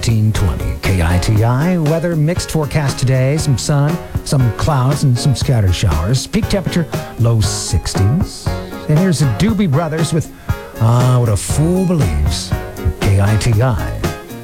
1420 KITI. Weather mixed forecast today. Some sun, some clouds, and some scattered showers. Peak temperature low 60s. And here's the Doobie Brothers with What a Fool Believes. KITI.